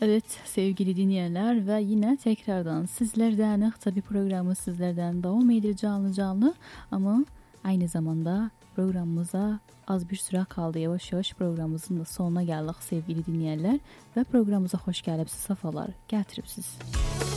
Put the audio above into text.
Evet sevgili dinleyenler ve yine tekrardan sizlerden tabi programı sizlerden devam ediyor canlı ama aynı zamanda programımıza az bir süre kaldı. Yavaş yavaş programımızın da sonuna geldik sevgili dinleyenler ve programımıza hoş gelipsiz, safalar getiripsiz.